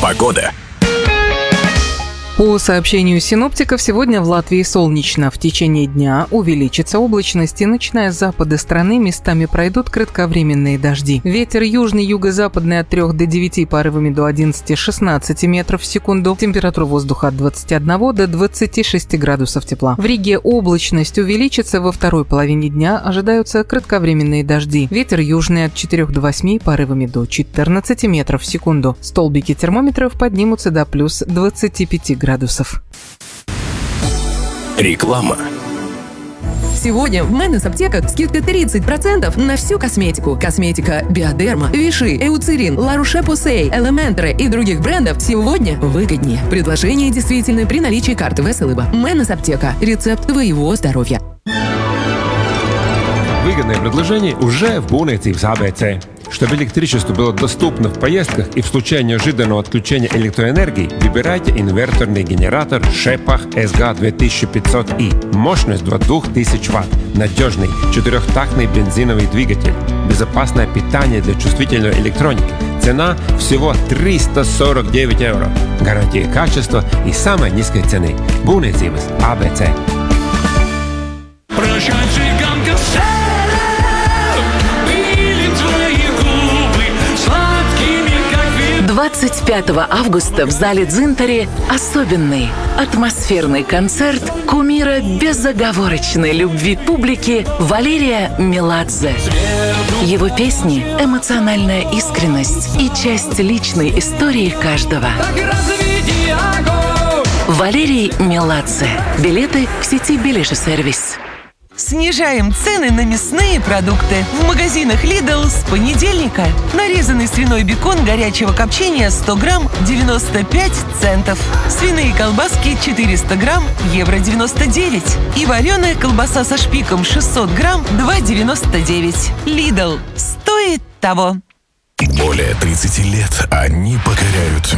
Погода. По сообщению синоптиков, сегодня в Латвии солнечно. В течение дня увеличится облачность, и начиная с запада страны местами пройдут кратковременные дожди. Ветер южный, юго-западный от 3 до 9, порывами до 11-16 метров в секунду. Температура воздуха от 21 до 26 градусов тепла. В Риге облачность увеличится, во второй половине дня ожидаются кратковременные дожди. Ветер южный от 4 до 8, порывами до 14 метров в секунду. Столбики термометров поднимутся до плюс 25 градусов. Реклама. Сегодня в Менес аптеках скидка 30% на всю косметику. Косметика Биодерма, Виши, Эуцерин, Ла Роше-Посей, Элементре и других брендов сегодня выгоднее. Предложение действительно при наличии карты Веселыба. Менес аптека. Рецепт твоего здоровья. Выгодное предложение уже в Būvniecības ABC. Чтобы электричество было доступно в поездках и в случае неожиданного отключения электроэнергии, выбирайте инверторный генератор Шепах SG2500i. Мощность до 2000 Вт. Надежный четырехтактный бензиновый двигатель. Безопасное питание для чувствительной электроники. Цена всего 349 евро. Гарантия качества и самой низкой цены. Būvniecības ABC. 25 августа в зале Дзинтари особенный атмосферный концерт кумира безоговорочной любви публики Валерия Меладзе. Его песни – эмоциональная искренность и часть личной истории каждого. Валерий Меладзе. Билеты в сети Билежсервис. Снижаем цены на мясные продукты. В магазинах Lidl с понедельника. Нарезанный свиной бекон горячего копчения 100 грамм 95 центов. Свиные колбаски 400 грамм евро 99. И вареная колбаса со шпиком 600 грамм 2,99. Lidl. Стоит того. Более 30 лет они покоряют